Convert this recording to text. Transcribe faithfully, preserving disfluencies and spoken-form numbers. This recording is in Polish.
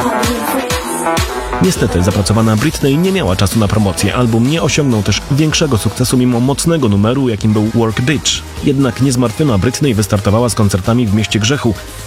Niestety zapracowana Britney nie miała czasu na promocję. Album nie osiągnął też większego sukcesu mimo mocnego numeru, jakim był Work Bitch. Jednak niezmartwiona Britney wystartowała z koncertami w Mieście Grzechu.